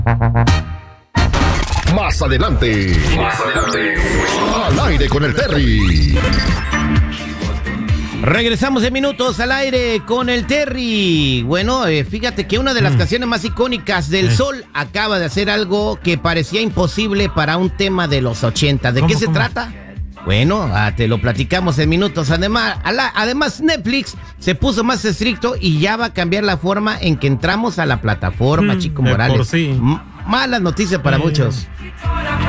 Más adelante. Al aire con el Terry. Regresamos en minutos al aire con el Terry. Bueno, fíjate que una de las canciones más icónicas del Sol acaba de hacer algo que parecía imposible para un tema de los 80. ¿De qué se trata? Bueno, te lo platicamos en minutos. Además, Netflix se puso más estricto y ya va a cambiar la forma en que entramos a la plataforma, Chico Morales. Por sí. Malas noticias para muchos.